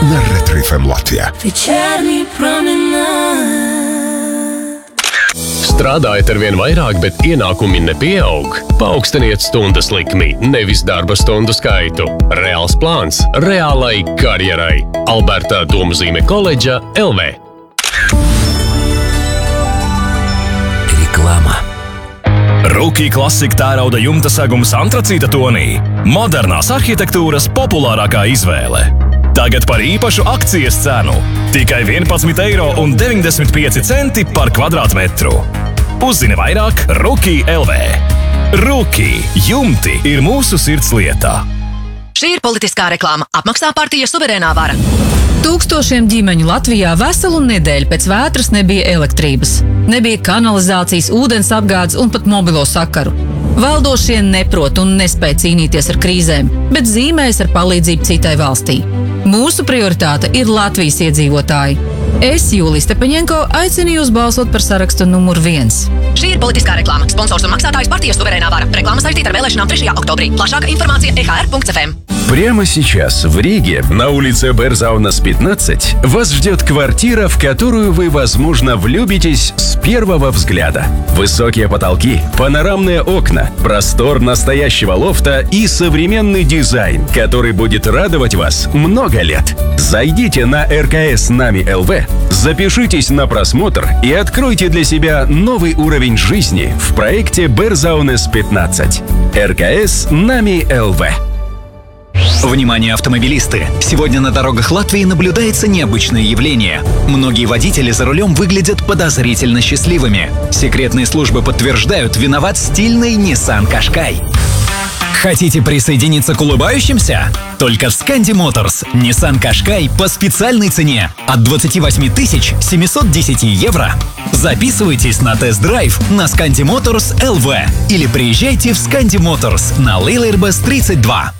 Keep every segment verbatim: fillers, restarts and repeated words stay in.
на Ретро эф эм Латвия. Вечерний променад. Strādājat ar vien vairāk, bet ienākumi nepieaug? Paaugstiniet stundas likmi, nevis darba stundu skaitu. Reāls plāns reālai karjerai. Alberta Domzīme koledža L V. Reklāma. Rookie Classic tērauda jumta segums antracīta tonī. Modernās arhitektūras populārākā izvēle. Tagad par īpašu akcijas cenu. Tikai vienpadsmit eiro un deviņdesmit pieci centi par kvadrātmetru. Uzzini vairāk Rookie L V. Rookie jumti ir mūsu sirds lietā. Šī ir politiskā reklāma. Apmaksā partija Suverēnā vara. Tūkstošiem ģimeņu Latvijā veselu nedēļu pēc vētras nebija elektrības. Nebija kanalizācijas, ūdens apgādes un pat mobilo sakaru. Valdošie neprot un nespēj cīnīties ar krīzēm, bet zīmējas ar palīdzību citai valstī. Mūsu prioritāte ir Latvijas iedzīvotāji. Es, Jūlija Stepaņenko, aicinu jūs balsot par sarakstu numur viens. Šī ir politiskā reklāma. Sponsors un maksātājs partija Suverēnā vara. Reklāma saistīta ar vēlēšanām trešajā oktobrī. Plašāka информация e h r punkt f m. Прямо сейчас в Риге, на улице Берзаунас пятнадцать, вас ждет квартира, в которую вы, возможно, влюбитесь с первого взгляда. Высокие потолки, панорамные окна, простор настоящего лофта и современный дизайн, который будет радовать вас много лет. Зайдите на эр ка эс Нами эл ви, запишитесь на просмотр и откройте для себя новый уровень жизни в проекте Берзаунас пятнадцать. эр ка эс Нами эл ви. Внимание, автомобилисты! Сегодня на дорогах Латвии наблюдается необычное явление. Многие водители за рулем выглядят подозрительно счастливыми. Секретные службы подтверждают, виноват стильный Nissan Qashqai. Хотите присоединиться к улыбающимся? Только в Scandi Motors Nissan Qashqai по специальной цене от двадцать восемь тысяч семьсот десять евро. Записывайтесь на тест-драйв на Scandi Motors эл ви или приезжайте в Scandi Motors на Lielairbas тридцать два.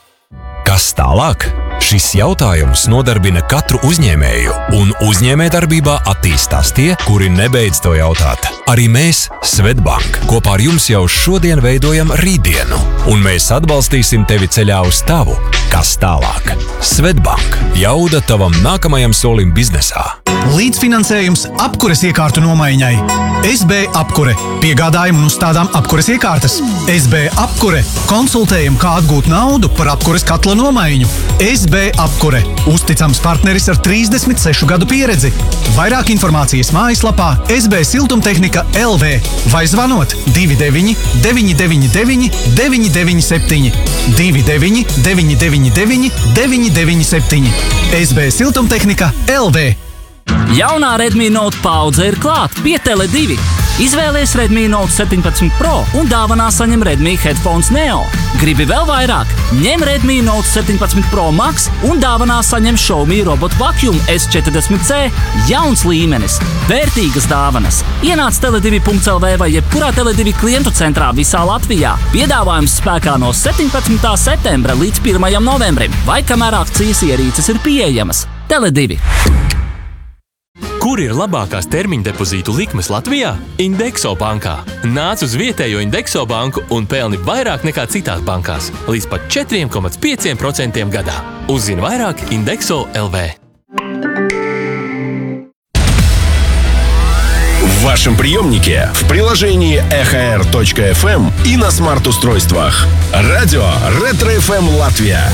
Kas tālāk? Šis jautājums nodarbina katru uzņēmēju, un uzņēmējdarbībā attīstās tie, kuri nebeidz to jautāt. Arī mēs, Swedbank, kopā ar jums jau šodien veidojam rītdienu, un mēs atbalstīsim tevi ceļā uz tavu, kas tālāk. Swedbank – jauda tavam nākamajam solim biznesā. Līdzfinansējums apkures iekārtu nomaiņai. es be apkure. Piegādājam un uzstādām apkures iekārtas. es be apkure. Konsultējam, kā atgūt naudu par apkures katla nomaiņu. es be apkure. Uzticams partneris ar trīsdesmit sešu gadu pieredzi. Vairāk informācijas mājaslapā es be siltumtehnika punkt l v vai zvanot divi deviņi deviņi deviņi deviņi deviņi deviņi septiņi divi deviņi deviņi deviņi deviņi deviņi deviņi septiņi. es be siltumtehnika punkt l v. Jaunā Redmi Note paudze ir klāt pie Tele divi. Izvēlies Redmi Note septiņpadsmit Pro un dāvanā saņem Redmi Headphones Neo. Gribi vēl vairāk? Ņem Redmi Note septiņpadsmit Pro Max un dāvanā saņem Xiaomi Robot Vacuum S četrdesmit C. Jauns līmenis, vērtīgas dāvanas. Ienāc tele divi punkt l v vai jebkurā Tele divi klientu centrā visā Latvijā. Piedāvājums spēkā no septiņpadsmitā septembra līdz pirmajam novembrim, vai kamēr akcijas ierīces ir pieejamas. Tele divi. Kur ir labākās termiņa depozītu likmes Latvijā? Indexo bankā. Nāc uz vietējo Indexo banku un pelni vairāk nekā citās bankās. Līdz pat četri komā pieci procenti gadā. Uzzini vairāk Indexo punkt l v. В вашем приемнике, в приложении и эйч ар точка эф эм и на смарт-устройствах. Радио Ретро эф эм Латвия.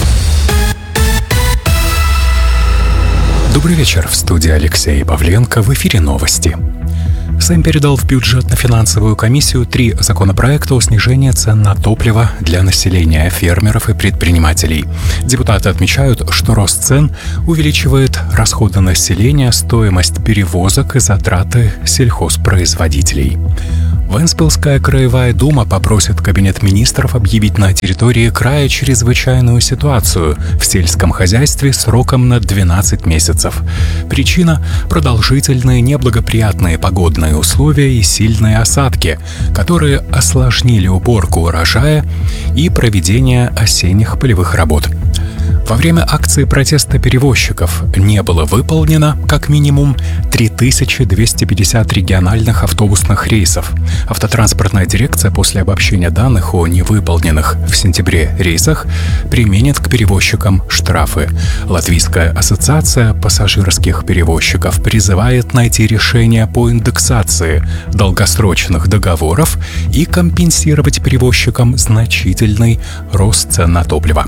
Добрый вечер. В студии Алексей Павленко. В эфире новости. Сейм передал в бюджетно-финансовую комиссию три законопроекта о снижении цен на топливо для населения, фермеров и предпринимателей. Депутаты отмечают, что рост цен увеличивает расходы населения, стоимость перевозок и затраты сельхозпроизводителей. Венспилская краевая дума попросит Кабинет министров объявить на территории края чрезвычайную ситуацию в сельском хозяйстве сроком на двенадцать месяцев. Причина – продолжительные неблагоприятные погодные условия и сильные осадки, которые осложнили уборку урожая и проведение осенних полевых работ. Во время акции протеста перевозчиков не было выполнено как минимум три тысячи двести пятьдесят региональных автобусных рейсов. Автотранспортная дирекция после обобщения данных о невыполненных в сентябре рейсах применит к перевозчикам штрафы. Латвийская ассоциация пассажирских перевозчиков призывает найти решение по индексации долгосрочных договоров и компенсировать перевозчикам значительный рост цен на топливо.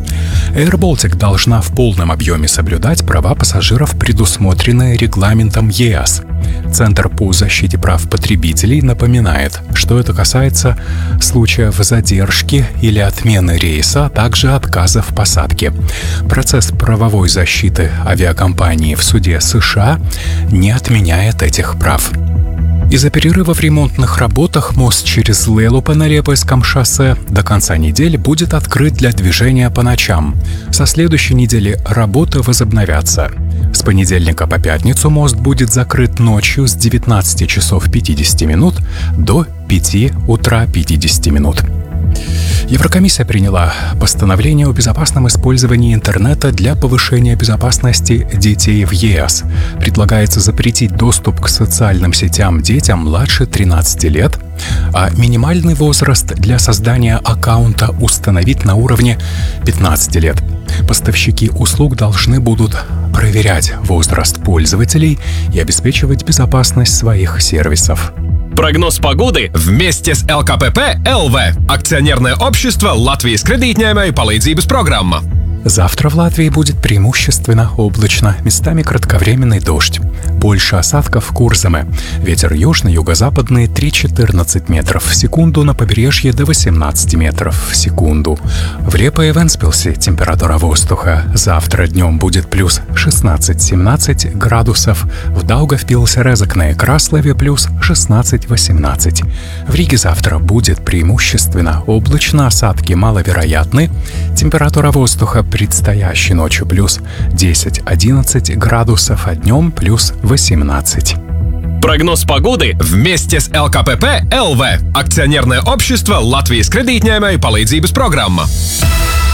Air Baltic должна в полном объеме соблюдать права пассажиров, предусмотренные регламентом ЕАС. Центр по защите прав потребителей напоминает, что это касается случаев задержки или отмены рейса, а также отказа в посадке. Процесс правовой защиты авиакомпании в суде США не отменяет этих прав. Из-за перерыва в ремонтных работах мост через Лелу по Нарепойском шоссе до конца недели будет открыт для движения по ночам. Со следующей недели работы возобновятся. С понедельника по пятницу мост будет закрыт ночью с девятнадцати часов пятидесяти минут до пяти утра пятидесяти минут. Еврокомиссия приняла постановление о безопасном использовании интернета для повышения безопасности детей в ЕС. Предлагается запретить доступ к социальным сетям детям младше тринадцати лет, а минимальный возраст для создания аккаунта установить на уровне пятнадцати лет. Поставщики услуг должны будут проверять возраст пользователей и обеспечивать безопасность своих сервисов. Прогноз погоды вместе с эл ка пэ пэ эл вэ. Акционерное общество Латвijas kredītņēmēju palīdzības программа. Завтра в Латвии будет преимущественно облачно, местами кратковременный дождь. Больше осадков в Курзаме. Ветер южный, юго-западный три-четырнадцать метров в секунду, на побережье до восемнадцати метров в секунду. В Репо и Вентспилсе температура воздуха завтра днем будет плюс шестнадцать-семнадцать градусов, в Даугавпилсе, Резекне и Краслове плюс шестнадцать-восемнадцать. В Риге завтра будет преимущественно облачно, осадки маловероятны, температура воздуха предстоящей ночью плюс десять-одиннадцать градусов, а днем плюс восемнадцать. Прогноз погоды вместе с эл ка пэ пэ эл вэ. Акционерное общество Латвijas kredītņēmēju palīdzības программа.